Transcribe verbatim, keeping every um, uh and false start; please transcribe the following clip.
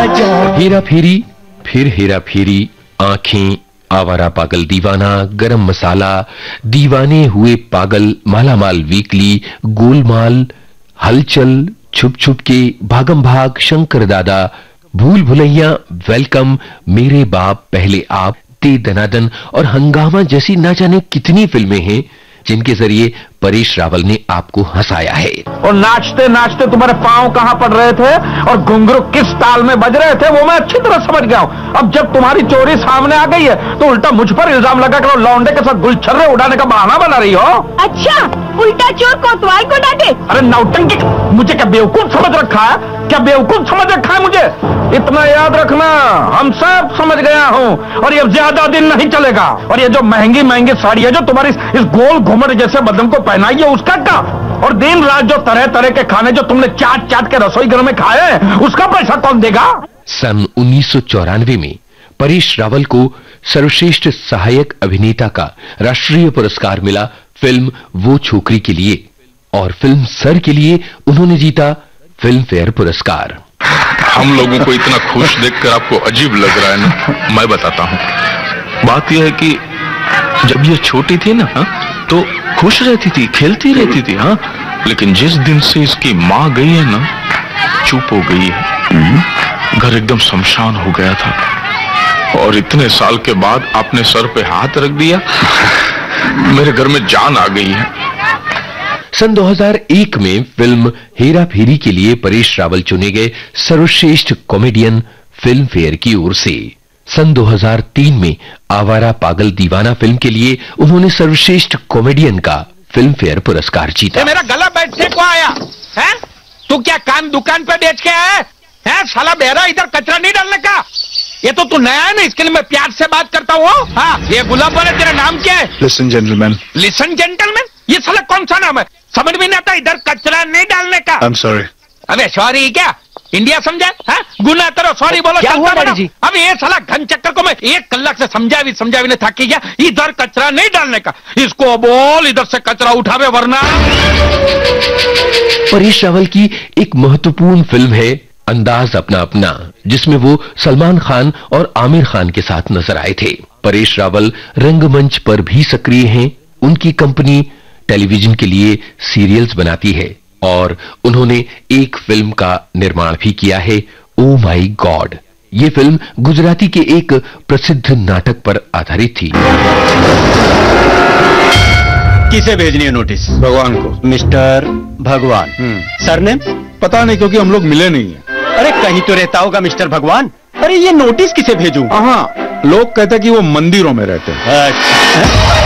राजा। हेरा फेरी, फिर हेरा फेरी, आंखें, आवारा पागल दीवाना, गरम मसाला, दीवाने हुए पागल, मालामाल वीकली, गोलमाल, हलचल, छुप छुप के, भागम भाग, शंकर दादा, भूल भुलैया, वेलकम, मेरे बाप पहले आप, दे दनादन और हंगामा जैसी ना जाने कितनी फिल्में हैं जिनके जरिए परेश रावल ने आपको हंसाया है। और नाचते नाचते तुम्हारे पांव कहां पड़ रहे थे और घुंघरू किस ताल में बज रहे थे वो मैं अच्छी तरह समझ गया हूं। अब जब तुम्हारी चोरी सामने आ गई है तो उल्टा मुझ पर इल्जाम लगा कर लौंडे के साथ गुलछर्रे उड़ाने का बहाना बना रही हो। अच्छा, उल्टा चोर कोतवाल को डांटे। अरे नौटंकी, मुझे क्या बेवकूफ समझ रखा है? क्या बेवकूफ समझ रखा है मुझे? इतना याद रखना, हम सब समझ गया हूं और ये ज्यादा दिन नहीं चलेगा। और ये जो महंगी महंगी साड़ी है जो तुम्हारी इस गोल घुमर जैसे बदन को पहनाई है उसका क्या? और दिन रात जो तरह तरह के खाने जो तुमने चाट चाट के रसोई घर में खाए उसका पैसा कौन देगा? सन उन्नीस सौ चौरानवे में परेश रावल को सर्वश्रेष्ठ सहायक अभिनेता का राष्ट्रीय पुरस्कार मिला फिल्म वो छोकरी के लिए, और फिल्म सर के लिए उन्होंने जीता फिल्म फेयर पुरस्कार। हम लोगों को इतना खुश देखकर आपको अजीब लग रहा है ना? मैं बताता हूँ। बात यह है कि जब ये छोटी थी ना तो खुश रहती थी, खेलती रहती थी, हाँ, लेकिन जिस दिन से इसकी माँ गई है ना, चुप हो गई है। घर एकदम शमशान हो गया था और इतने साल के बाद आपने सर पे हाथ रख दिया, मेरे घर में जान आ गई है। सन दो हज़ार एक में फिल्म हेरा फेरी के लिए परेश रावल चुने गए सर्वश्रेष्ठ कॉमेडियन फिल्म फेयर की ओर से। सन दो हज़ार तीन में आवारा पागल दीवाना फिल्म के लिए उन्होंने सर्वश्रेष्ठ कॉमेडियन का फिल्म फेयर पुरस्कार जीता। मेरा गला बैठने को आया है? तू क्या कान दुकान पे बेच के आया है? है साला बेरा, इधर कचरा नहीं डालने का। ये तो तू नया है ना, इसके लिए मैं प्यार से बात करता हूँ। हाँ, ये गुलाब वाले, तेरा नाम क्या है? Listen gentleman. Listen gentleman? ये साला कौन सा नाम है? समझ में नहीं आता, इधर कचरा नहीं डालने का। I am sorry. अबे सॉरी क्या? इंडिया समझा? हाँ, गुना करो, सॉरी बोलो। क्या हुआ डैडी जी? अब ये साला घन चक्कर को मैं एक कलाक से समझा भी समझा भी नहीं थक गया। इधर कचरा नहीं डालने का, इसको बोल इधर से कचरा उठावे वरना। परेश रावल की एक महत्वपूर्ण फिल्म है अंदाज अपना अपना, जिसमें वो सलमान खान और आमिर खान के साथ नजर आए थे। परेश रावल रंगमंच पर भी सक्रिय हैं। उनकी कंपनी टेलीविजन के लिए सीरियल्स बनाती है और उन्होंने एक फिल्म का निर्माण भी किया है, ओ माई गॉड। ये फिल्म गुजराती के एक प्रसिद्ध नाटक पर आधारित थी। किसे भेजनी है नोटिस? भगवान को। मिस्टर भगवान। सरनेम? पता नहीं, क्योंकि हम लोग मिले नहीं है। अरे कहीं तो रहता होगा मिस्टर भगवान। अरे ये नोटिस किसे भेजूं? हाँ, लोग कहते हैं कि वो मंदिरों में रहते हैं। अच्छा।